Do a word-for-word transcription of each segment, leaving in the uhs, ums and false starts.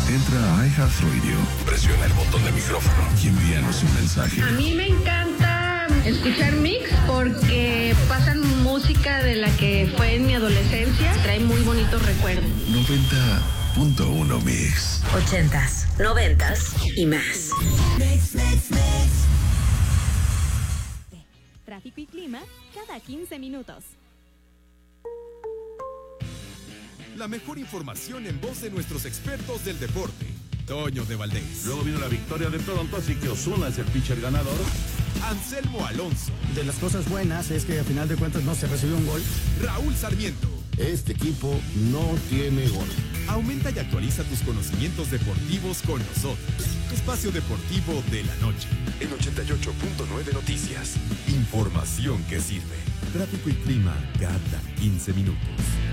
Entra a iHeartRadio, presiona el botón de micrófono y envíanos un mensaje. A mí me encanta escuchar Mix porque pasan música de la que fue en mi adolescencia. Trae muy bonitos recuerdos. noventa punto uno Mix. Ochentas, noventas y más. Mix, mix, mix. Tráfico y clima cada quince minutos. La mejor información en voz de nuestros expertos del deporte. Toño de Valdés. Luego vino la victoria de Toronto, así que Ozuna es el pitcher ganador. Anselmo Alonso. De las cosas buenas es que a final de cuentas no se recibió un gol. Raúl Sarmiento. Este equipo no tiene gol. Aumenta y actualiza tus conocimientos deportivos con nosotros. Espacio Deportivo de la Noche. En ochenta y ocho punto nueve Noticias. Información que sirve. Tráfico y clima cada quince minutos.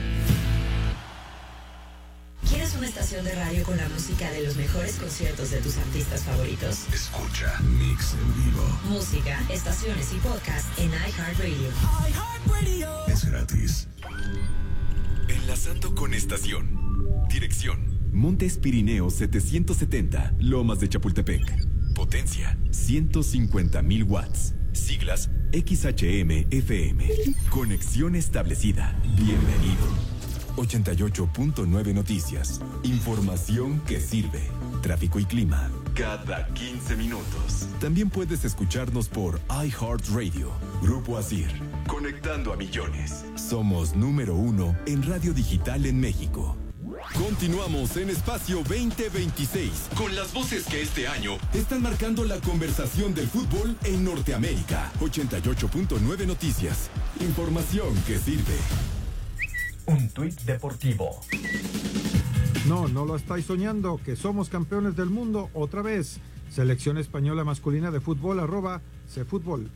¿Quieres una estación de radio con la música de los mejores conciertos de tus artistas favoritos? Escucha Mix en vivo. Música, estaciones y podcast en iHeartRadio. iHeartRadio. Es gratis. Enlazando con estación. Dirección: Montes Pirineos setecientos setenta, Lomas de Chapultepec. Potencia: ciento cincuenta mil watts. Siglas: X H M F M. Conexión establecida. Bienvenido. ochenta y ocho punto nueve Noticias. Información que sirve. Tráfico y clima cada quince minutos. También puedes escucharnos por iHeartRadio. Grupo Asir. Conectando a millones. Somos número uno en radio digital en México. Continuamos en Espacio veinte veintiséis con las voces que este año están marcando la conversación del fútbol en Norteamérica. ochenta y ocho punto nueve Noticias. Información que sirve. Un tuit deportivo. No, no lo estáis soñando, que somos campeones del mundo otra vez. Selección española masculina de fútbol, arroba Cfútbol.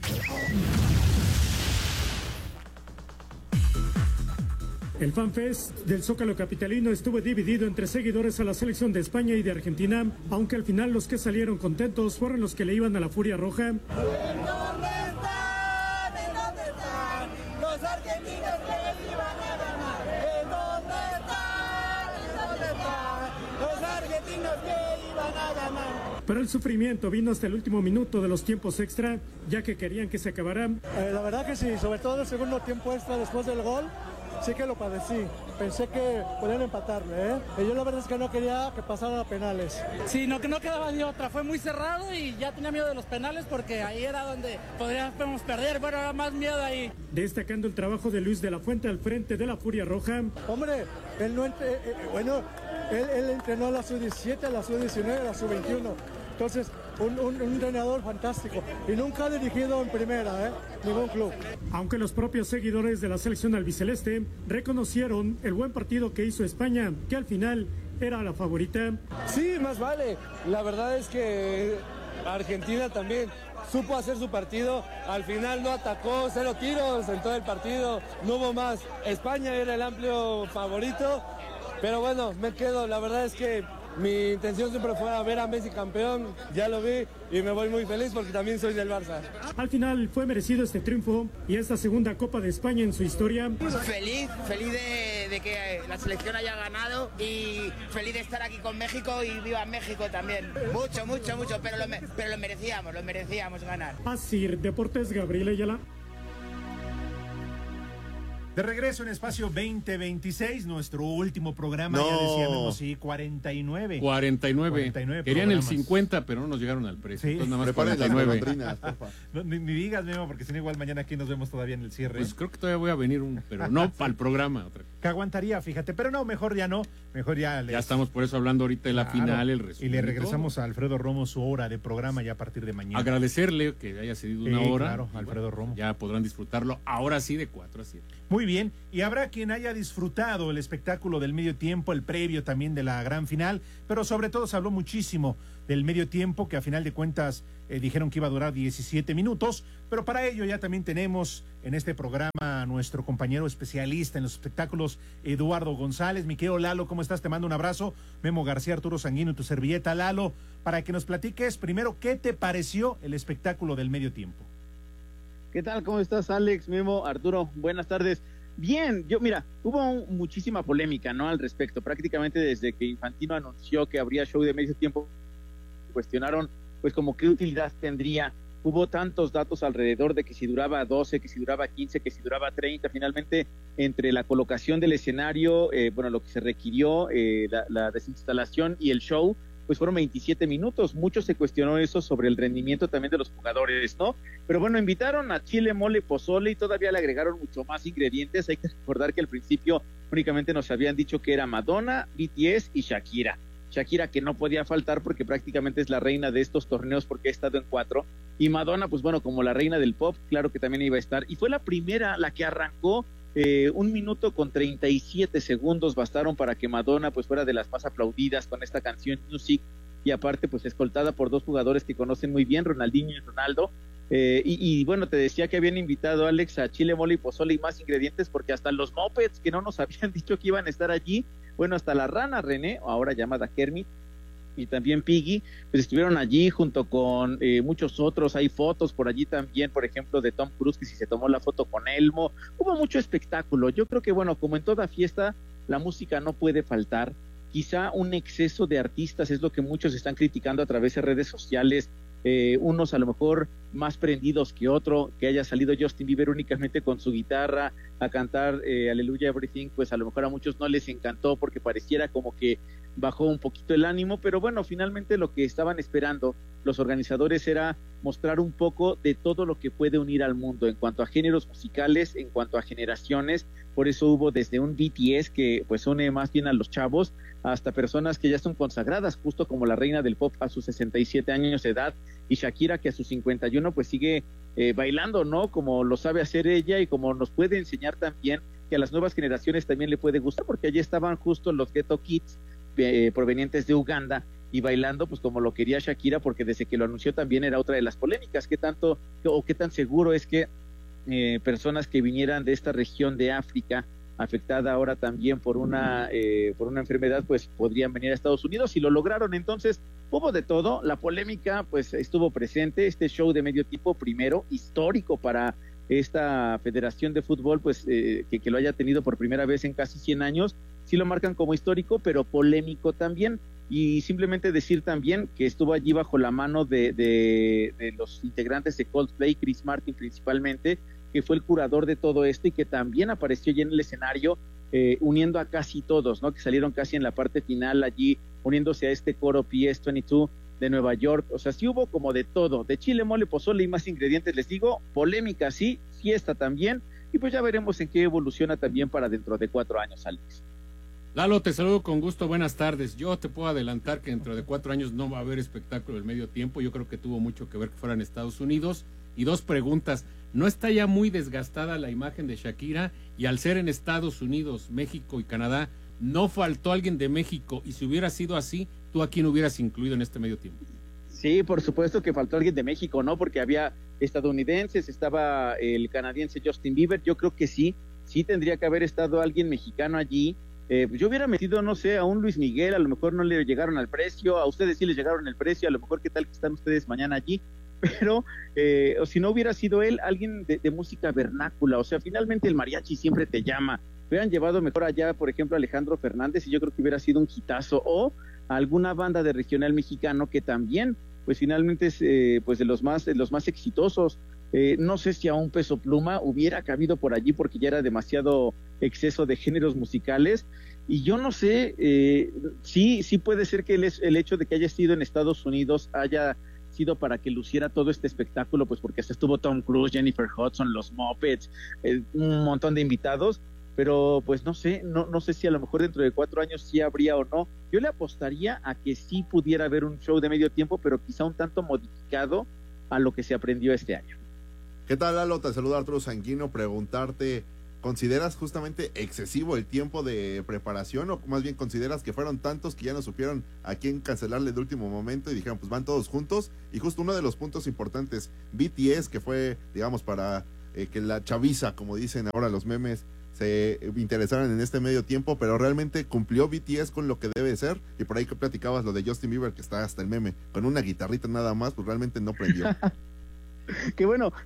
El FanFest del Zócalo capitalino estuvo dividido entre seguidores a la selección de España y de Argentina, aunque al final los que salieron contentos fueron los que le iban a la Furia Roja. ¿En dónde están? ¿En dónde están? Los argentinos que iban a ganar. ¿En dónde están? ¿En dónde están? Los argentinos que iban a ganar. Pero el sufrimiento vino hasta el último minuto de los tiempos extra, ya que querían que se acabaran. Eh, la verdad que sí, sobre todo el segundo tiempo extra después del gol. Sí que lo padecí, pensé que podían empatarme, ¿eh? Y yo la verdad es que no quería que pasaran a penales. Sí, no, que no quedaba ni otra, fue muy cerrado y ya tenía miedo de los penales porque ahí era donde podríamos perder, bueno, era más miedo ahí. Destacando el trabajo de Luis de la Fuente al frente de la Furia Roja. Hombre, él no, entre, eh, bueno, él, él entrenó a la sub diecisiete, a la sub diecinueve, a la sub veintiuno. Entonces, un, un, un entrenador fantástico. Y nunca ha dirigido en primera, ¿eh? Ningún club. Aunque los propios seguidores de la selección albiceleste reconocieron el buen partido que hizo España, que al final era la favorita. Sí, más vale. La verdad es que Argentina también supo hacer su partido. Al final no atacó, cero tiros en todo el partido. No hubo más. España era el amplio favorito. Pero bueno, me quedo. La verdad es que mi intención siempre fue ver a Messi campeón, ya lo vi y me voy muy feliz porque también soy del Barça. Al final fue merecido este triunfo y esta segunda Copa de España en su historia. Feliz, feliz de, de que la selección haya ganado y feliz de estar aquí con México y viva México también. Mucho, mucho, mucho, pero lo, pero lo merecíamos, lo merecíamos ganar. Asir Deportes, Gabriel Ayala. De regreso en Espacio veinte veintiséis, nuestro último programa, no. ya decíamos, sí, cuarenta y nueve. cuarenta y nueve. cuarenta y nueve Querían programas. el cincuenta, pero no nos llegaron al precio. Sí. Entonces nada más Preparen cuarenta y nueve. las golondrinas, no, ni, ni digas, Memo, porque si no igual mañana aquí nos vemos todavía en el cierre. Pues creo que todavía voy a venir, un, pero no para el programa. Otra. Que aguantaría, fíjate, pero no, mejor ya no, mejor ya. Les... Ya estamos por eso hablando ahorita de la claro. final, el resumen. Y le regresamos a Alfredo Romo su hora de programa ya a partir de mañana. Agradecerle que haya cedido una sí, hora. Claro, Alfredo bueno, Romo. Ya podrán disfrutarlo ahora sí de cuatro a siete. Muy bien, y habrá quien haya disfrutado el espectáculo del medio tiempo, el previo también de la gran final, pero sobre todo se habló muchísimo del medio tiempo, que a final de cuentas eh, dijeron que iba a durar diecisiete minutos, pero para ello ya también tenemos en este programa a nuestro compañero especialista en los espectáculos, Eduardo González. Mi querido Lalo, ¿cómo estás? Te mando un abrazo. Memo García, Arturo Sanguino y tu servilleta, Lalo, para que nos platiques primero qué te pareció el espectáculo del medio tiempo. ¿Qué tal? ¿Cómo estás, Alex, Memo, Arturo? Buenas tardes. Bien, yo mira, hubo un, muchísima polémica, ¿no? Al respecto, prácticamente desde que Infantino anunció que habría show de medio tiempo, cuestionaron, pues como qué utilidad tendría. Hubo tantos datos alrededor de que si duraba doce, que si duraba quince, que si duraba treinta, finalmente entre la colocación del escenario, eh, bueno, lo que se requirió, eh, la, la desinstalación y el show, pues fueron veintisiete minutos. Mucho se cuestionó eso sobre el rendimiento también de los jugadores, ¿no? Pero bueno, invitaron a chile, mole, pozole y todavía le agregaron mucho más ingredientes. Hay que recordar que al principio únicamente nos habían dicho que era Madonna, B T S y Shakira. Shakira que no podía faltar porque prácticamente es la reina de estos torneos porque ha estado en cuatro, y Madonna pues bueno, como la reina del pop, claro que también iba a estar, y fue la primera, la que arrancó, eh, un minuto con treinta y siete segundos bastaron para que Madonna pues fuera de las más aplaudidas con esta canción Music, y aparte pues escoltada por dos jugadores que conocen muy bien, Ronaldinho y Ronaldo, eh, y, y bueno, te decía que habían invitado, Alex, a chile, mole y pozole y más ingredientes, porque hasta los mopeds que no nos habían dicho que iban a estar allí, bueno, hasta la rana René, ahora llamada Kermit, y también Piggy, pues estuvieron allí junto con eh, muchos otros. Hay fotos por allí también, por ejemplo, de Tom Cruise, que si se tomó la foto con Elmo. Hubo mucho espectáculo. Yo creo que, bueno, como en toda fiesta, la música no puede faltar. Quizá un exceso de artistas es lo que muchos están criticando a través de redes sociales, eh, unos a lo mejor más prendidos que otro, que haya salido Justin Bieber únicamente con su guitarra a cantar eh, Aleluya Everything, pues a lo mejor a muchos no les encantó porque pareciera como que bajó un poquito el ánimo, pero bueno, finalmente lo que estaban esperando los organizadores era mostrar un poco de todo lo que puede unir al mundo en cuanto a géneros musicales, en cuanto a generaciones. Por eso hubo desde un B T S que pues une más bien a los chavos, hasta personas que ya son consagradas, justo como la reina del pop a sus sesenta y siete años de edad, y Shakira que a sus cincuenta y uno pues sigue eh, bailando, ¿no? Como lo sabe hacer ella y como nos puede enseñar también que a las nuevas generaciones también le puede gustar, porque allí estaban justo los Ghetto Kids eh, provenientes de Uganda y bailando pues como lo quería Shakira, porque desde que lo anunció también era otra de las polémicas, qué tanto o qué tan seguro es que eh, personas que vinieran de esta región de África afectada ahora también por una eh, por una enfermedad, pues podrían venir a Estados Unidos, y lo lograron. Entonces hubo de todo, la polémica pues estuvo presente, este show de medio tiempo primero, histórico para esta federación de fútbol, pues eh, que, que lo haya tenido por primera vez en casi cien años, sí lo marcan como histórico, pero polémico también. Y simplemente decir también que estuvo allí bajo la mano de, de, de los integrantes de Coldplay, Chris Martin principalmente, que fue el curador de todo esto y que también apareció allí en el escenario, eh, uniendo a casi todos, ¿no? Que salieron casi en la parte final allí, uniéndose a este coro P S veintidós de Nueva York. O sea, sí hubo como de todo, de chile, mole, pozole y más ingredientes, les digo, polémica sí, fiesta también, y pues ya veremos en qué evoluciona también para dentro de cuatro años, Alex. Lalo, te saludo con gusto, buenas tardes. Yo te puedo adelantar que dentro de cuatro años no va a haber espectáculo del medio tiempo. Yo creo que tuvo mucho que ver que fuera en Estados Unidos. Y dos preguntas, ¿no está ya muy desgastada la imagen de Shakira? Y al ser en Estados Unidos, México y Canadá, ¿no faltó alguien de México? Y si hubiera sido así, ¿tú a quién hubieras incluido en este medio tiempo? Sí, por supuesto que faltó alguien de México, ¿no? Porque había estadounidenses, estaba el canadiense Justin Bieber. Yo creo que sí, sí tendría que haber estado alguien mexicano allí. Eh, yo hubiera metido, no sé, a un Luis Miguel, a lo mejor no le llegaron al precio, a ustedes sí les llegaron el precio, a lo mejor qué tal que están ustedes mañana allí, pero eh, o si no hubiera sido él, alguien de, de música vernácula. O sea, finalmente el mariachi siempre te llama. Hubieran llevado mejor allá, por ejemplo, a Alejandro Fernández, y yo creo que hubiera sido un hitazo, o a alguna banda de regional mexicano que también, pues finalmente es eh, pues de los más, de los más exitosos. Eh, no sé si a un Peso Pluma hubiera cabido por allí porque ya era demasiado exceso de géneros musicales, y yo no sé, eh, sí, sí puede ser que el, el hecho de que haya sido en Estados Unidos haya sido para que luciera todo este espectáculo, pues porque hasta estuvo Tom Cruise, Jennifer Hudson, los Muppets, eh, un montón de invitados, pero pues no sé, no, no sé si a lo mejor dentro de cuatro años sí habría o no. Yo le apostaría a que sí pudiera haber un show de medio tiempo, pero quizá un tanto modificado a lo que se aprendió este año. ¿Qué tal, Lalo? Te saluda Arturo Sanguino. Preguntarte, ¿consideras justamente excesivo el tiempo de preparación, o más bien consideras que fueron tantos que ya no supieron a quién cancelarle de último momento y dijeron pues van todos juntos? Y justo uno de los puntos importantes, B T S, que fue, digamos, para eh, que la chaviza, como dicen ahora los memes, se interesaran en este medio tiempo, pero realmente cumplió B T S con lo que debe ser. Y por ahí que platicabas lo de Justin Bieber, que está hasta el meme, con una guitarrita nada más, pues realmente no prendió. Que bueno,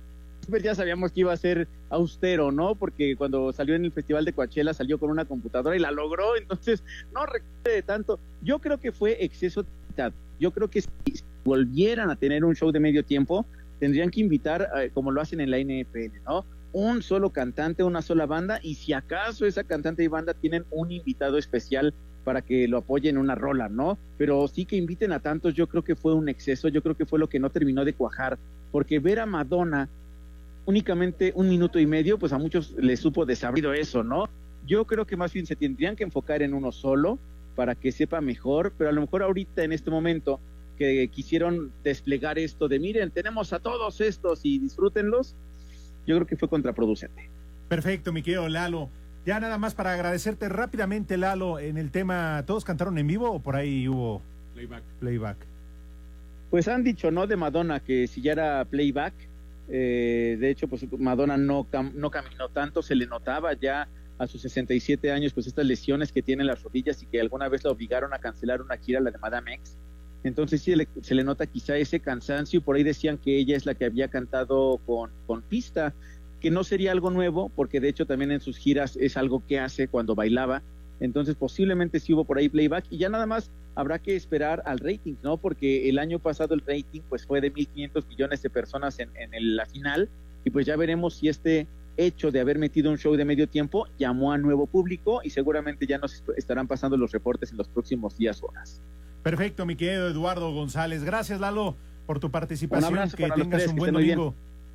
ya sabíamos que iba a ser austero, ¿no? Porque cuando salió en el Festival de Coachella salió con una computadora y la logró, entonces no requiere tanto. Yo creo que fue exceso de calidad. Yo creo que si volvieran a tener un show de medio tiempo, tendrían que invitar, eh, como lo hacen en la N F L, ¿no? Un solo cantante, una sola banda, y si acaso esa cantante y banda tienen un invitado especial para que lo apoyen en una rola, ¿no? Pero sí que inviten a tantos, yo creo que fue un exceso, yo creo que fue lo que no terminó de cuajar, porque ver a Madonna únicamente un minuto y medio, pues a muchos les supo desabrido eso, ¿no? Yo creo que más bien se tendrían que enfocar en uno solo para que sepa mejor, pero a lo mejor ahorita en este momento que quisieron desplegar esto de miren, tenemos a todos estos y disfrútenlos, yo creo que fue contraproducente. Perfecto, mi querido Lalo. Ya nada más para agradecerte rápidamente, Lalo, en el tema, ¿todos cantaron en vivo o por ahí hubo playback? Playback. Pues han dicho, ¿no? De Madonna, que si ya era playback, eh, de hecho, pues Madonna no, cam no caminó tanto, se le notaba ya a sus sesenta y siete años, pues estas lesiones que tiene en las rodillas y que alguna vez la obligaron a cancelar una gira, la de Madame X. Entonces sí le, se le nota quizá ese cansancio, por ahí decían que ella es la que había cantado con, con pista, que no sería algo nuevo, porque de hecho también en sus giras es algo que hace cuando bailaba, entonces posiblemente sí hubo por ahí playback, y ya nada más habrá que esperar al rating, ¿no? Porque el año pasado el rating pues fue de mil quinientos millones de personas en, en el, la final, y pues ya veremos si este hecho de haber metido un show de medio tiempo llamó a nuevo público, y seguramente ya nos estarán pasando los reportes en los próximos días o horas. Perfecto, mi querido Eduardo González. Gracias, Lalo, por tu participación. Un abrazo que para los tengas tres, un que buen estén muy domingo.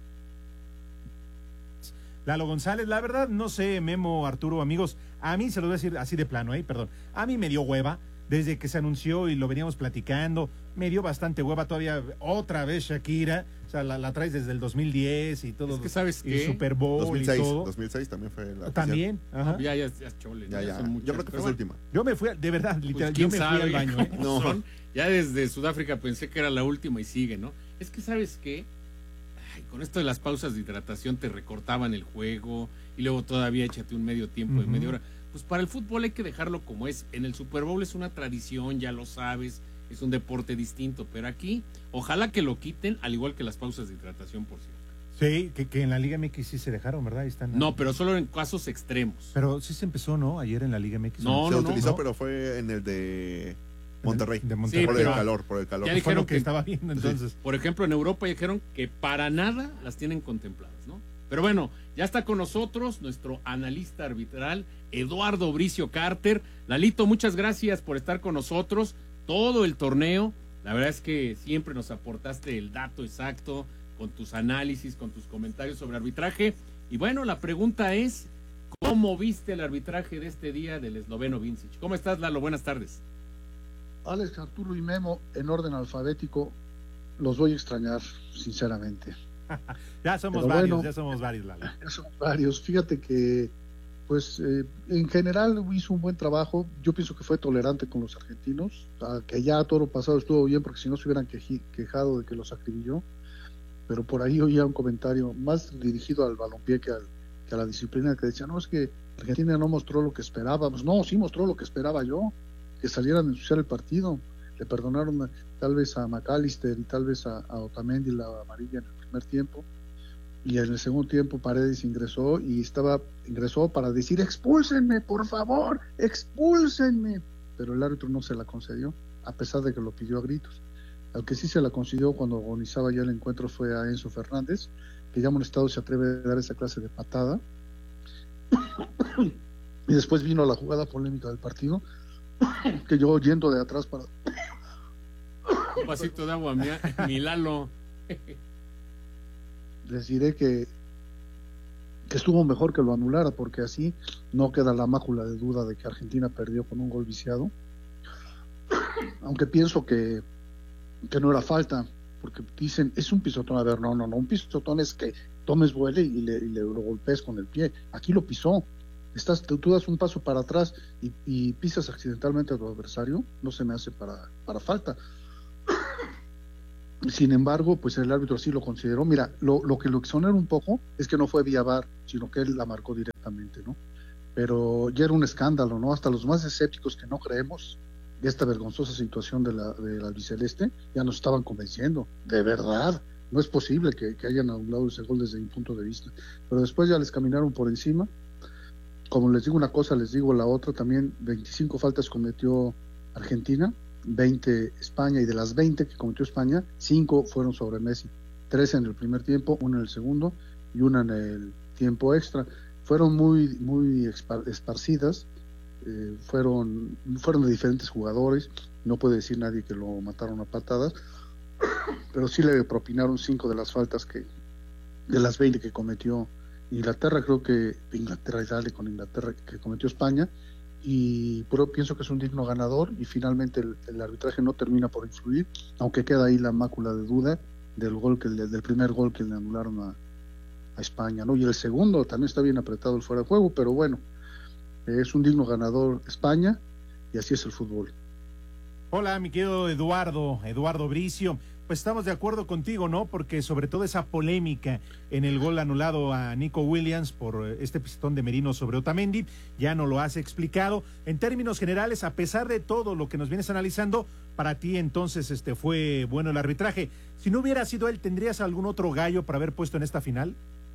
Lalo González, la verdad, no sé, Memo, Arturo, amigos, a mí se lo voy a decir así de plano, ¿eh? Perdón, a mí me dio hueva, desde que se anunció y lo veníamos platicando, me dio bastante hueva todavía, otra vez Shakira, o sea, la, la traes desde el dos mil diez y todo. Es que sabes y que Super Bowl dos mil seis, y todo. dos mil seis también fue la También, ajá. Ya, ya, ya, chole, ya, ya. Son muchas, Yo creo que fue pero su bueno, última. Yo me fui, de verdad, pues, literal, yo quién me sabe fui al baño, ¿eh? cómo No. son. Ya desde Sudáfrica pensé que era la última y sigue, ¿no? Es que, ¿sabes qué? Ay, con esto de las pausas de hidratación te recortaban el juego y luego todavía échate un medio tiempo de Ujú. media hora. Pues para el fútbol hay que dejarlo como es. En el Super Bowl es una tradición, ya lo sabes, es un deporte distinto, pero aquí ojalá que lo quiten, al igual que las pausas de hidratación, por cierto. Sí, que, que en la Liga M X sí se dejaron, ¿verdad? Ahí están. No, pero solo en casos extremos. Pero sí se empezó, ¿no? Ayer en la Liga M X. No, se no, utilizó, no. pero fue en el de Monterrey. De Monterrey. por Sí, el pero calor, por el calor. ya Fue dijeron lo que que- estaba viendo entonces. Por ejemplo, en Europa dijeron que para nada las tienen contempladas, ¿no? Pero bueno, ya está con nosotros nuestro analista arbitral, Eduardo Bricio Carter. Lalito, muchas gracias por estar con nosotros todo el torneo. La verdad es que siempre nos aportaste el dato exacto con tus análisis, con tus comentarios sobre arbitraje. Y bueno, la pregunta es, ¿cómo viste el arbitraje de este día del esloveno Vincic? ¿Cómo estás, Lalo? Buenas tardes. Alex, Arturo y Memo, en orden alfabético, los voy a extrañar, sinceramente. Ya somos Pero varios, bueno, ya somos varios, Lalo. Ya son varios. Fíjate que, pues, eh, en general hizo un buen trabajo. Yo pienso que fue tolerante con los argentinos, a que ya todo lo pasado estuvo bien, porque si no se hubieran queji- quejado de que los acribilló. Pero por ahí oía un comentario más dirigido al balompié que, al, que a la disciplina, que decía, no, es que Argentina no mostró lo que esperábamos. No, sí mostró lo que esperaba yo, que salieran a ensuciar el partido. Le perdonaron tal vez a McAllister y tal vez a, a Otamendi la amarilla en el primer tiempo, y en el segundo tiempo Paredes ingresó y estaba ingresó para decir expúlsenme, por favor, expúlsenme, pero el árbitro no se la concedió, a pesar de que lo pidió a gritos. Al que sí se la concedió cuando agonizaba ya el encuentro fue a Enzo Fernández, que ya molestado se atreve a dar esa clase de patada. Y después vino la jugada polémica del partido, que yo yendo de atrás para... Un vasito de agua, mi, mi Lalo. Les diré que, que estuvo mejor que lo anulara, porque así no queda la mácula de duda de que Argentina perdió con un gol viciado. Aunque pienso que, que no era falta, porque dicen, es un pisotón. A ver, no, no, no, un pisotón es que tomes vuelo y le, y le lo golpees con el pie. Aquí lo pisó. Estás, tú, tú das un paso para atrás y, y pisas accidentalmente a tu adversario, no se me hace para, para falta. Sin embargo, pues el árbitro sí lo consideró. Mira, lo, lo que lo exonera un poco es que no fue vía V A R, sino que él la marcó directamente, ¿no? Pero ya era un escándalo, ¿no? Hasta los más escépticos que no creemos de esta vergonzosa situación de la, de la albiceleste ya nos estaban convenciendo, de verdad. no es posible que, que hayan anulado ese gol desde mi punto de vista. Pero después ya les caminaron por encima. Como les digo una cosa, les digo la otra también. veinticinco faltas cometió Argentina, veinte España, y de las veinte que cometió España, cinco fueron sobre Messi. tres en el primer tiempo, una en el segundo y una en el tiempo extra. Fueron muy, muy esparcidas, eh, fueron, fueron de diferentes jugadores. No puede decir nadie que lo mataron a patadas, pero sí le propinaron cinco de las faltas que de las veinte que cometió Inglaterra. Creo que Inglaterra y dale con Inglaterra que cometió España, y pero pienso que es un digno ganador, y finalmente el, el arbitraje no termina por influir, aunque queda ahí la mácula de duda del gol que del primer gol que le anularon a, a España, ¿no? Y el segundo también está bien apretado el fuera de juego, pero bueno, es un digno ganador España, y así es el fútbol. Hola, mi querido Eduardo, Eduardo Bricio. Pues estamos de acuerdo contigo, ¿no? Porque sobre todo esa polémica en el gol anulado a Nico Williams por este pistón de Merino sobre Otamendi, ya no lo has explicado. En términos generales, a pesar de todo lo que nos vienes analizando, para ti entonces este fue bueno el arbitraje. Si no hubiera sido él, ¿tendrías algún otro gallo para haber puesto en esta final?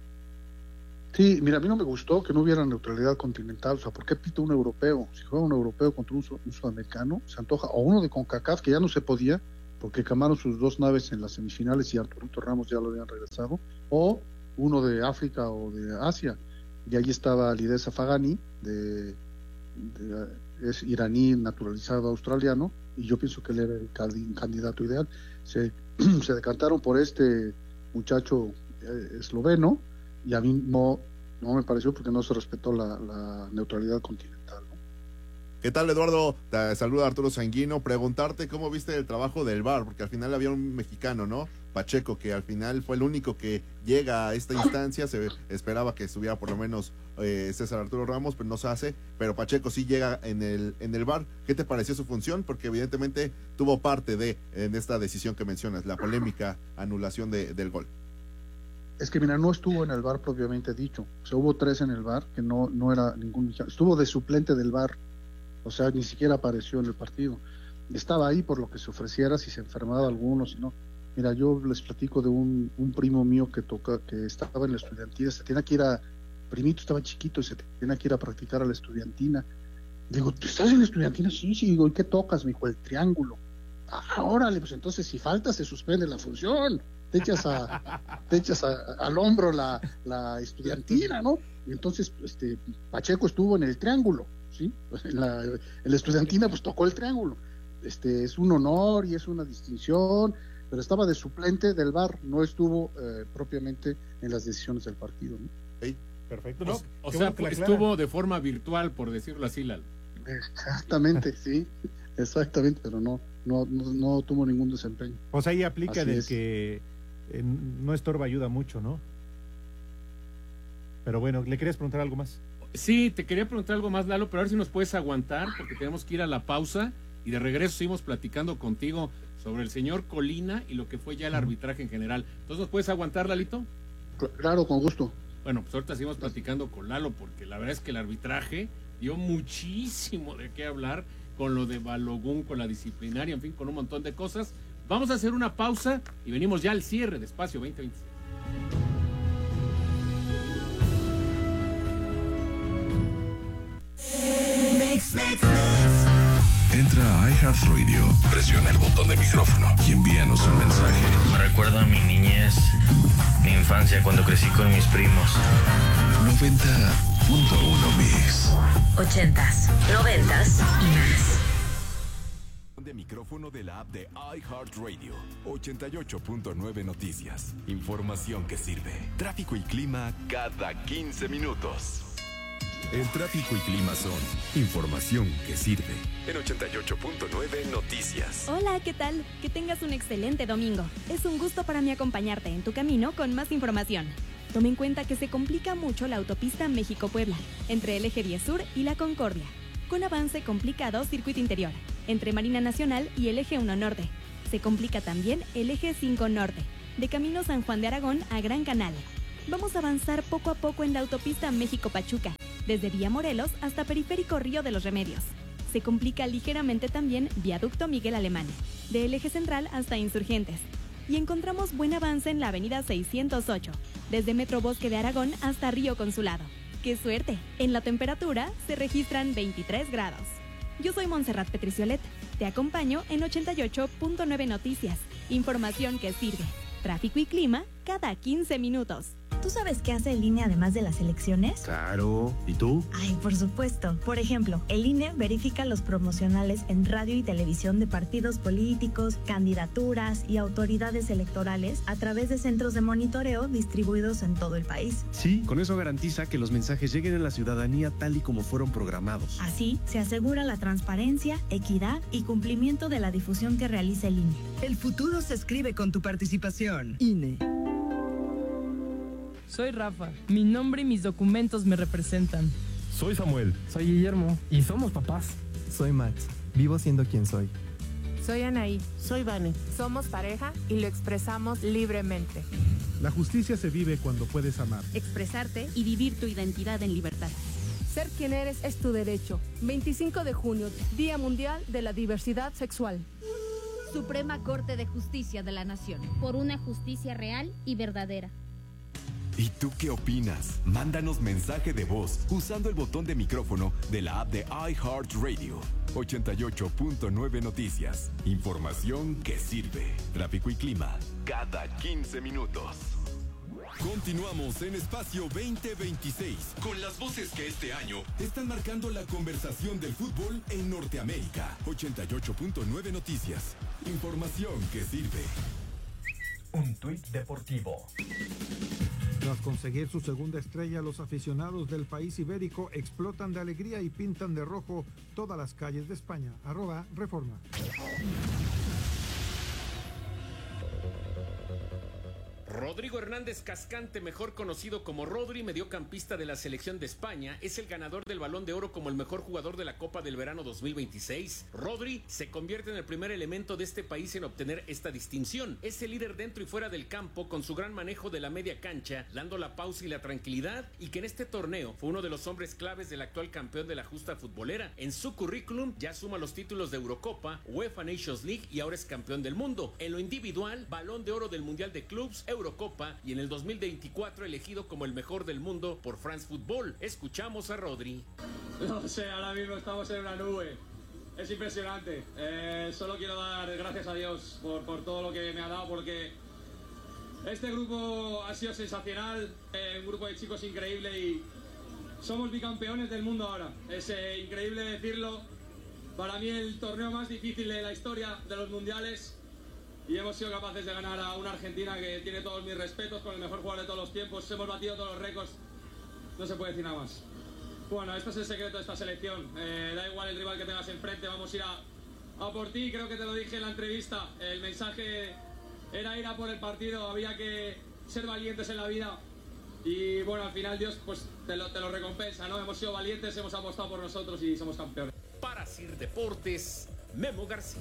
Sí, mira, a mí no me gustó que no hubiera neutralidad continental. O sea, ¿por qué pita un europeo? Si juega un europeo contra un, un sudamericano, se antoja, o uno de CONCACAF, que ya no se podía, porque quemaron sus dos naves en las semifinales y Arturito Ramos ya lo habían regresado, o uno de África o de Asia, y ahí estaba Lidesa Fagani, de, de, es iraní naturalizado australiano, y yo pienso que él era el candidato ideal. Se, se decantaron por este muchacho eh, esloveno, y a mí no, no me pareció, porque no se respetó la, la neutralidad continental, ¿no? ¿Qué tal, Eduardo? Te saluda Arturo Sanguino. Preguntarte cómo viste el trabajo del V A R, porque al final había un mexicano, ¿no? Pacheco, que al final fue el único que llega a esta instancia. Se esperaba que estuviera por lo menos eh, César Arturo Ramos, pero no se hace. Pero Pacheco sí llega en el, en el V A R. ¿Qué te pareció su función? Porque evidentemente tuvo parte de en esta decisión que mencionas, la polémica anulación de, del gol. Es que mira, no estuvo en el V A R propiamente dicho. O sea, hubo tres en el V A R, que no, no era ningún... Estuvo de suplente del V A R. O sea, ni siquiera apareció en el partido. Estaba ahí por lo que se ofreciera, si se enfermaba alguno, si no. Mira, yo les platico de un, un primo mío que toca, que estaba en la estudiantina, se tenía que ir a... Primito estaba chiquito y se tenía que ir a practicar a la estudiantina. Digo, ¿tú estás en la estudiantina? Sí, sí. Digo, ¿y qué tocas? Me dijo, el triángulo. Ah, órale, pues entonces si falta se suspende la función. Te echas a, te echas a, al hombro la, la estudiantina, ¿no? Y entonces este Pacheco estuvo en el triángulo, ¿sí? En la, en la estudiantina pues tocó el triángulo. Este es un honor y es una distinción, pero estaba de suplente del V A R, no estuvo eh, propiamente en las decisiones del partido, ¿no? Sí, perfecto, ¿no? O, o sea, bueno estuvo de forma virtual, por decirlo así, Lalo. Exactamente, sí, exactamente, pero no, no, no, no tuvo ningún desempeño. Pues ahí aplica Así del es. que eh, no estorba, ayuda mucho, ¿no? Pero bueno, ¿le querías preguntar algo más? Sí, te quería preguntar algo más, Lalo, pero a ver si nos puedes aguantar, porque tenemos que ir a la pausa y de regreso seguimos platicando contigo sobre el señor Colina y lo que fue ya el arbitraje en general. Entonces, ¿nos puedes aguantar, Lalito? Claro, con gusto. Bueno, pues ahorita seguimos platicando con Lalo, porque la verdad es que el arbitraje dio muchísimo de qué hablar, con lo de Balogun, con la disciplinaria, en fin, con un montón de cosas. Vamos a hacer una pausa y venimos ya al cierre de Espacio veinte veintiséis. Mix, mix, mix. Entra a iHeartRadio, presiona el botón de micrófono y envíanos un mensaje. Me recuerda a mi niñez, mi infancia cuando crecí con mis primos. noventa punto uno Mix. Ochentas, noventas y más. De micrófono de la app de iHeartRadio. ochenta y ocho punto nueve Noticias. Información que sirve. Tráfico y clima cada quince minutos. El tráfico y clima son información que sirve. En ochenta y ocho punto nueve Noticias. Hola, ¿qué tal? Que tengas un excelente domingo. Es un gusto para mí acompañarte en tu camino con más información. Tome en cuenta que se complica mucho la autopista México-Puebla, entre el eje diez Sur y la Concordia, con avance complicado circuito interior, entre Marina Nacional y el eje uno Norte. Se complica también el eje cinco Norte, de camino San Juan de Aragón a Gran Canal. Vamos a avanzar poco a poco en la autopista México-Pachuca, desde Vía Morelos hasta Periférico Río de los Remedios. Se complica ligeramente también Viaducto Miguel Alemán, del eje central hasta Insurgentes. y encontramos buen avance en la avenida seiscientos ocho, desde Metro Bosque de Aragón hasta Río Consulado. ¡Qué suerte! En la temperatura se registran veintitrés grados. Yo soy Montserrat Petriciolet. Te acompaño en ochenta y ocho punto nueve Noticias. Información que sirve. Tráfico y clima cada quince minutos. ¿Tú sabes qué hace el I N E además de las elecciones? Claro. ¿Y tú? Ay, por supuesto. Por ejemplo, el I N E verifica los promocionales en radio y televisión de partidos políticos, candidaturas y autoridades electorales a través de centros de monitoreo distribuidos en todo el país. Sí, con eso garantiza que los mensajes lleguen a la ciudadanía tal y como fueron programados. Así, se asegura la transparencia, equidad y cumplimiento de la difusión que realiza el I N E. El futuro se escribe con tu participación. I N E. Soy Rafa. Mi nombre y mis documentos me representan. Soy Samuel. Soy Guillermo. Y somos papás. Soy Max. Vivo siendo quien soy. Soy Anaí. Soy Vane. Somos pareja y lo expresamos libremente. La justicia se vive cuando puedes amar, expresarte y vivir tu identidad en libertad. Ser quien eres es tu derecho. veinticinco de junio, Día Mundial de la Diversidad Sexual. Suprema Corte de Justicia de la Nación. Por una justicia real y verdadera. ¿Y tú qué opinas? Mándanos mensaje de voz usando el botón de micrófono de la app de iHeartRadio. ochenta y ocho punto nueve Noticias. Información que sirve. Tráfico y clima cada quince minutos. Continuamos en Espacio veinte veintiséis con las voces que este año están marcando la conversación del fútbol en Norteamérica. ochenta y ocho punto nueve Noticias. Información que sirve. Un tuit deportivo. Tras conseguir su segunda estrella, los aficionados del país ibérico explotan de alegría y pintan de rojo todas las calles de España. Arroba Reforma. Rodrigo Hernández Cascante, mejor conocido como Rodri, mediocampista de la selección de España, es el ganador del Balón de Oro como el mejor jugador de la Copa del Verano dos mil veintiséis. Rodri se convierte en el primer elemento de este país en obtener esta distinción. Es el líder dentro y fuera del campo con su gran manejo de la media cancha, dando la pausa y la tranquilidad, y que en este torneo fue uno de los hombres claves del actual campeón de la justa futbolera. En su currículum ya suma los títulos de Eurocopa, UEFA Nations League y ahora es campeón del mundo. En lo individual, Balón de Oro del Mundial de Clubs, Eurocopa y en el dos mil veinticuatro elegido como el mejor del mundo por France Football. Escuchamos a Rodri. No sé, ahora mismo estamos en una nube. Es impresionante. Eh, solo quiero dar gracias a Dios por, por todo lo que me ha dado, porque este grupo ha sido sensacional, eh, un grupo de chicos increíble y somos bicampeones del mundo ahora. Es eh, increíble decirlo. Para mí el torneo más difícil de la historia de los mundiales. Y hemos sido capaces de ganar a una Argentina que tiene todos mis respetos, con el mejor jugador de todos los tiempos. Hemos batido todos los récords. No se puede decir nada más. Bueno, esto es el secreto de esta selección. Eh, da igual el rival que tengas enfrente, vamos a ir a, a por ti. Creo que te lo dije en la entrevista. El mensaje era ir a por el partido. Había que ser valientes en la vida. Y bueno, al final Dios pues te lo, te lo recompensa, ¿no? Hemos sido valientes, hemos apostado por nosotros y somos campeones. Para Sir Deportes, Memo García.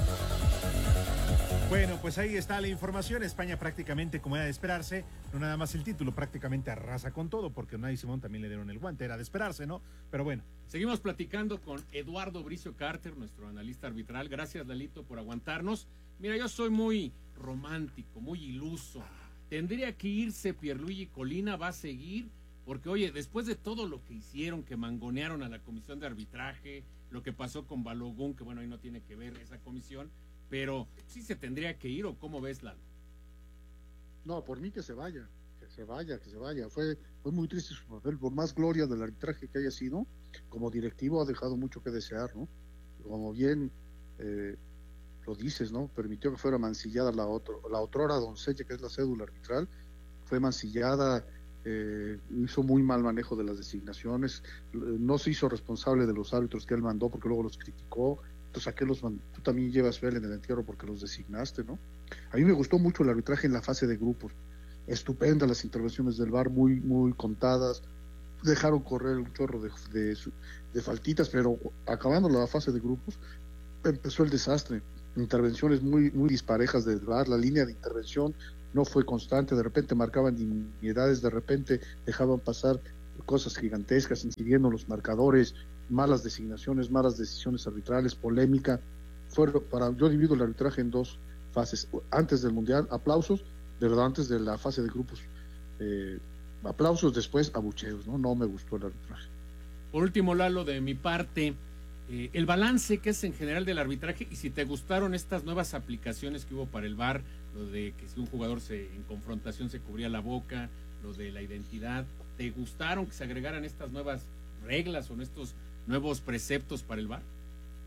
Bueno, pues ahí está la información. España prácticamente, como era de esperarse, no nada más el título, prácticamente arrasa con todo, porque Unai Simón también le dieron el guante, era de esperarse, ¿no? Pero bueno. Seguimos platicando con Eduardo Bricio Carter, nuestro analista arbitral. Gracias, Lalito, por aguantarnos. Mira, yo soy muy romántico, muy iluso. Tendría que irse Pierluigi Colina, va a seguir, porque oye, después de todo lo que hicieron, que mangonearon a la comisión de arbitraje, lo que pasó con Balogun, que bueno, ahí no tiene que ver esa comisión, pero sí se tendría que ir, ¿o cómo ves, Lalo? No, por mí que se vaya, que se vaya, que se vaya. Fue, fue muy triste su papel, por más gloria del arbitraje que haya sido, como directivo ha dejado mucho que desear, ¿no? Como bien eh, lo dices, ¿no? Permitió que fuera mancillada la, otro, la otrora doncella, que es la cédula arbitral, fue mancillada, eh, hizo muy mal manejo de las designaciones, no se hizo responsable de los árbitros que él mandó porque luego los criticó. Entonces, ¿a qué los mandó? Tú también llevas vela en el entierro porque los designaste, ¿no? A mí me gustó mucho el arbitraje en la fase de grupos. Estupenda las intervenciones del V A R, muy, muy contadas. Dejaron correr un chorro de, de, de faltitas, pero acabando la fase de grupos, empezó el desastre. Intervenciones muy, muy disparejas del V A R, la línea de intervención no fue constante, de repente marcaban nimiedades, de repente dejaban pasar cosas gigantescas, incidiendo los marcadores, malas designaciones, malas decisiones arbitrales, polémica. Fueron, para, yo divido el arbitraje en dos fases. Antes del Mundial, aplausos, de verdad, antes de la fase de grupos, eh, aplausos, después abucheos, ¿no? No me gustó el arbitraje. Por último, Lalo, de mi parte, eh, el balance que es en general del arbitraje y si te gustaron estas nuevas aplicaciones que hubo para el V A R, lo de que si un jugador se en confrontación se cubría la boca, lo de la identidad, ¿te gustaron que se agregaran estas nuevas reglas o estos nuevos preceptos para el V A R?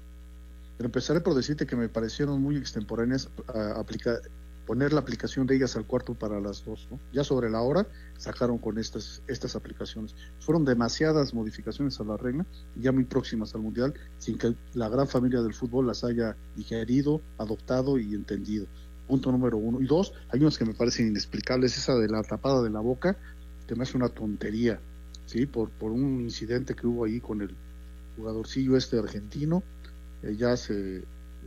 Pero empezaré por decirte que me parecieron muy extemporáneas uh, aplicar, poner la aplicación de ellas al cuarto para las dos, ¿no? Ya sobre la hora sacaron con estas, estas aplicaciones. Fueron demasiadas modificaciones a la regla, ya muy próximas al Mundial, sin que la gran familia del fútbol las haya digerido, adoptado y entendido. Punto número uno. Y dos, hay unas que me parecen inexplicables, esa de la tapada de la boca, que me hace una tontería, ¿sí? Por, por un incidente que hubo ahí con el jugadorcillo este argentino, eh, ya se eh,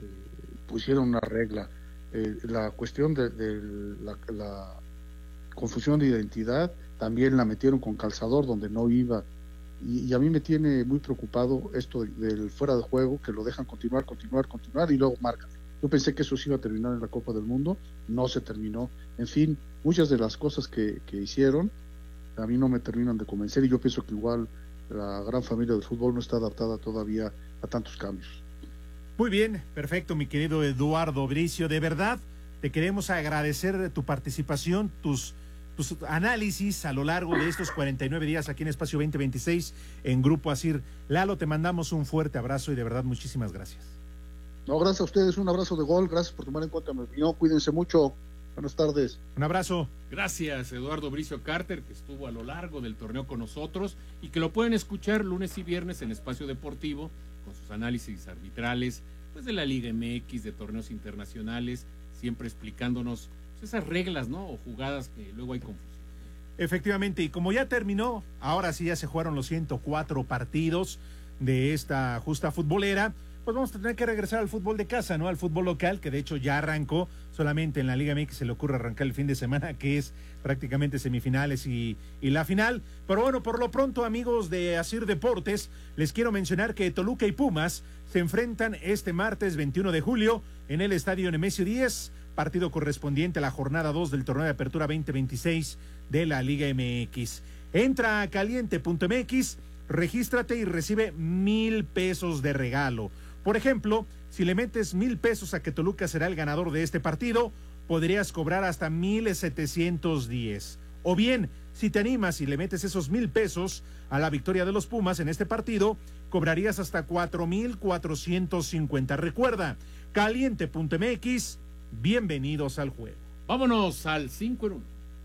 pusieron una regla. Eh, la cuestión de, de la, la confusión de identidad también la metieron con calzador donde no iba, y, y a mí me tiene muy preocupado esto de, del fuera de juego, que lo dejan continuar, continuar, continuar y luego marcan. Yo pensé que eso se iba a terminar en la Copa del Mundo, no se terminó. En fin, muchas de las cosas que, que hicieron a mí no me terminan de convencer, y yo pienso que igual la gran familia del fútbol no está adaptada todavía a tantos cambios. Muy bien, perfecto, mi querido Eduardo Bricio. De verdad, te queremos agradecer tu participación, tus, tus análisis a lo largo de estos cuarenta y nueve días aquí en Espacio veinte veintiséis en Grupo Asir. Lalo, te mandamos un fuerte abrazo y de verdad muchísimas gracias. No, gracias a ustedes, un abrazo de gol, gracias por tomar en cuenta mi opinión, cuídense mucho, buenas tardes. Un abrazo. Gracias, Eduardo Bricio Carter, que estuvo a lo largo del torneo con nosotros y que lo pueden escuchar lunes y viernes en Espacio Deportivo, con sus análisis arbitrales, pues de la Liga M X, de torneos internacionales, siempre explicándonos pues, esas reglas, ¿no? O jugadas que luego hay confusión. Efectivamente, y como ya terminó, ahora sí ya se jugaron los ciento cuatro partidos de esta justa futbolera, pues vamos a tener que regresar al fútbol de casa, ¿no? Al fútbol local, que de hecho ya arrancó, solamente en la Liga M X se le ocurre arrancar el fin de semana, que es prácticamente semifinales y, y la final. Pero bueno, por lo pronto, amigos de Asir Deportes, les quiero mencionar que Toluca y Pumas se enfrentan este martes veintiuno de julio en el Estadio Nemesio diez, partido correspondiente a la jornada dos del torneo de apertura veinte veintiséis de la Liga M X. Entra a caliente punto m x, regístrate y recibe mil pesos de regalo. Por ejemplo, si le metes mil pesos a que Toluca será el ganador de este partido, podrías cobrar hasta mil setecientos diez. O bien, si te animas y le metes esos mil pesos a la victoria de los Pumas en este partido, cobrarías hasta cuatro mil cuatrocientos cincuenta. Recuerda, caliente punto m x, bienvenidos al juego. Vámonos al cinco en uno.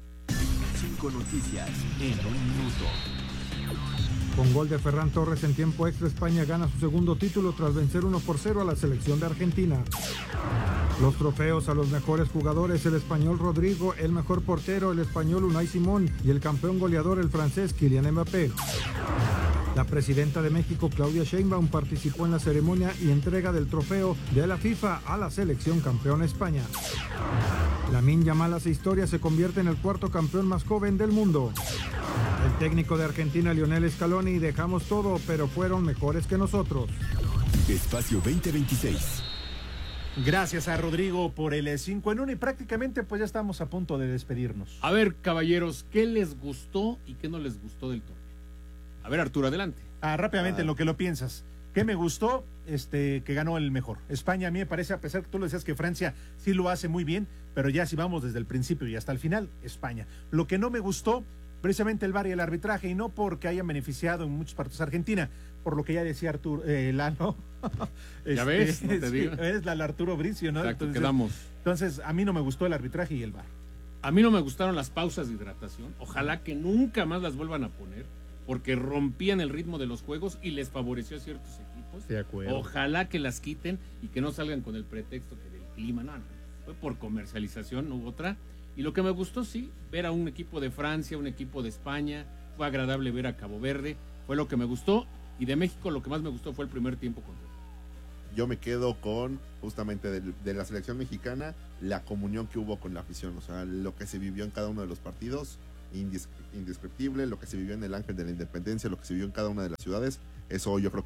Cinco noticias en un minuto. Con gol de Ferran Torres en tiempo extra, España gana su segundo título tras vencer uno por cero a la selección de Argentina. Los trofeos a los mejores jugadores: el español Rodrigo, el mejor portero el español Unai Simón y el campeón goleador el francés Kylian Mbappé. La presidenta de México, Claudia Sheinbaum, participó en la ceremonia y entrega del trofeo de la FIFA a la selección campeona España. Lamine Yamal hace historia, se convierte en el cuarto campeón más joven del mundo. El técnico de Argentina, Lionel Scaloni: dejamos todo, pero fueron mejores que nosotros. Espacio veinte veintiséis. Gracias a Rodrigo por el cinco en uno y prácticamente pues ya estamos a punto de despedirnos. A ver, caballeros, ¿qué les gustó y qué no les gustó del torneo? A ver, Arturo, adelante. Ah, rápidamente, Ah. en lo que lo piensas. ¿Qué me gustó? Este, que ganó el mejor. España, a mí me parece, a pesar que tú lo decías que Francia sí lo hace muy bien, pero ya si vamos desde el principio y hasta el final, España. Lo que no me gustó, precisamente el V A R y el arbitraje, y no porque hayan beneficiado en muchos partidos a Argentina, por lo que ya decía Arturo, eh, Lalo. Ya ves, no te sí, digo. es la Arturo Bricio, ¿no? Exacto, entonces, quedamos. Entonces, a mí no me gustó el arbitraje y el V A R. A mí no me gustaron las pausas de hidratación. Ojalá que nunca más las vuelvan a poner, porque rompían el ritmo de los juegos y les favoreció a ciertos equipos. De acuerdo. Ojalá que las quiten y que no salgan con el pretexto que del clima. No, no, fue por comercialización, no hubo otra. Y lo que me gustó, sí, ver a un equipo de Francia, un equipo de España. Fue agradable ver a Cabo Verde. Fue lo que me gustó. Y de México lo que más me gustó fue el primer tiempo contra. Yo me quedo con, justamente de, de la selección mexicana, la comunión que hubo con la afición. O sea, lo que se vivió en cada uno de los partidos, indis, indescriptible. Lo que se vivió en el Ángel de la Independencia, lo que se vivió en cada una de las ciudades. Eso yo creo que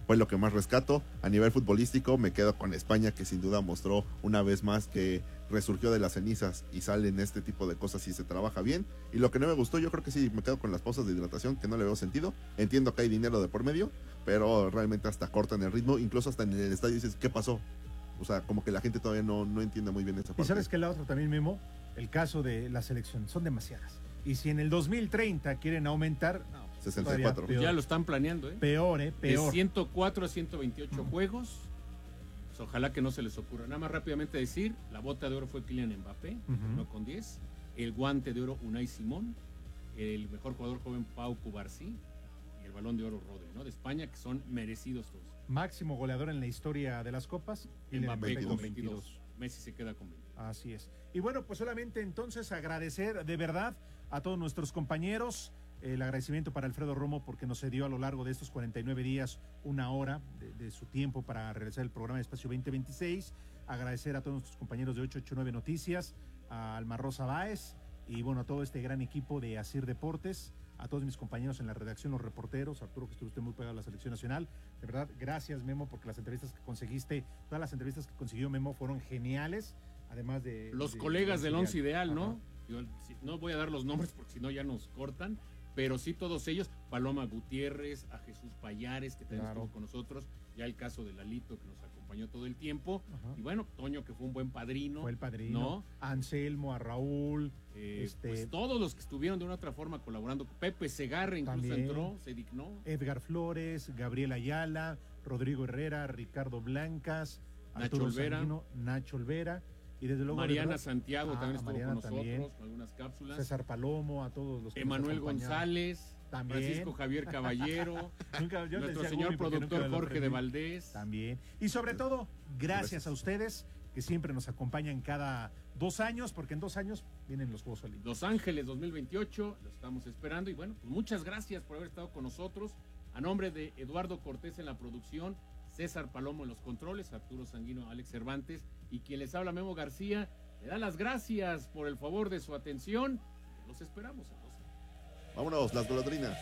fue lo que más rescato. A nivel futbolístico me quedo con España, que sin duda mostró una vez más que resurgió de las cenizas y salen este tipo de cosas y se trabaja bien. Y lo que no me gustó, yo creo que sí, me quedo con las pausas de hidratación, que no le veo sentido. Entiendo que hay dinero de por medio, pero realmente hasta cortan el ritmo, incluso hasta en el estadio dices, ¿qué pasó? O sea, como que la gente todavía no, no entiende muy bien esa parte. Y sabes que la otra también, Memo, el caso de la selección, son demasiadas. Y si en el dos mil treinta quieren aumentar, no, sesenta y cuatro. Ya lo están planeando, ¿eh? Peor, ¿eh? Peor. De ciento cuatro a ciento veintiocho mm. juegos. Pues ojalá que no se les ocurra. Nada más rápidamente decir, la bota de oro fue Kylian Mbappé, uh-huh. no con diez. El guante de oro, Unai Simón. El mejor jugador joven, Pau Cubarsí. Y el balón de oro, Rodri, ¿no? De España, que son merecidos todos. Máximo goleador en la historia de las copas. Mbappé con veintidós. Messi se queda con veinte. Así es. Y bueno, pues solamente entonces agradecer de verdad a todos nuestros compañeros. El agradecimiento para Alfredo Romo porque nos cedió a lo largo de estos cuarenta y nueve días una hora de, de su tiempo para realizar el programa de Espacio veinte veintiséis. Agradecer a todos nuestros compañeros de ocho ocho nueve Noticias, a Alma Rosa Báez y bueno, a todo este gran equipo de Asir Deportes, a todos mis compañeros en la redacción, los reporteros, Arturo, que estuvo usted muy pegado a la selección nacional. De verdad, gracias, Memo, porque las entrevistas que conseguiste, todas las entrevistas que consiguió Memo fueron geniales, además de... Los de, colegas de del Once Ideal, Ajá. ¿no? Yo, no voy a dar los nombres porque si no ya nos cortan, pero sí todos ellos, Paloma Gutiérrez, a Jesús Payares, que también claro. estuvo con nosotros, ya el caso de Lalito, que nos acompañó todo el tiempo, Ajá. y bueno, Toño, que fue un buen padrino. Fue el padrino, ¿no? A Anselmo, a Raúl, eh, este... pues todos los que estuvieron de una otra forma colaborando, Pepe Segarra incluso también entró, se dignó. Edgar Flores, Gabriel Ayala, Rodrigo Herrera, Ricardo Blancas, Nacho Arturo Olvera. Sanguino, Nacho Olvera. Y desde luego Mariana verdad, Santiago ah, también estuvo Mariana con nosotros también, con algunas cápsulas. César Palomo, a todos los que Emanuel González, también. Francisco Javier Caballero, nunca, nuestro señor productor Jorge de Valdés. También. Y sobre todo, gracias, gracias a ustedes que siempre nos acompañan cada dos años, porque en dos años vienen los Juegos Olímpicos. Los Ángeles dos mil veintiocho, lo estamos esperando. Y bueno, pues muchas gracias por haber estado con nosotros. A nombre de Eduardo Cortés en la producción, César Palomo en los controles, Arturo Sanguino, Alex Cervantes y quien les habla, Memo García, le da las gracias por el favor de su atención. Los esperamos entonces. Vámonos, las golondrinas.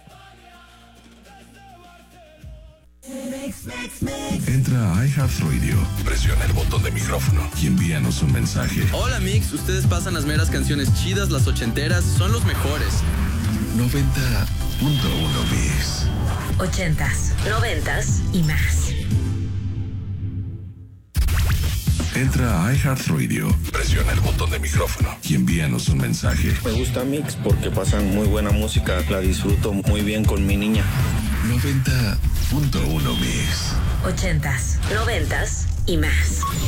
Entra a iHeartRadio, presiona el botón de micrófono y envíanos un mensaje. Hola Mix, ustedes pasan las meras canciones chidas, las ochenteras, son los mejores. noventa punto uno Mix. Ochentas, noventas y más. Entra a iHeartRadio, presiona el botón de micrófono y envíanos un mensaje. Me gusta Mix porque pasan muy buena música, la disfruto muy bien con mi niña. noventa punto uno Mix. Ochentas, noventas y más.